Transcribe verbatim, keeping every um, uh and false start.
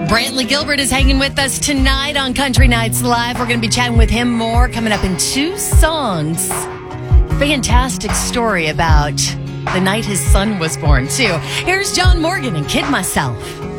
Brantley Gilbert is hanging with us tonight on Country Nights Live. We're going to be chatting with him more coming up in two songs. Fantastic story about the night his son was born, too. Here's John Morgan and Kid Myself.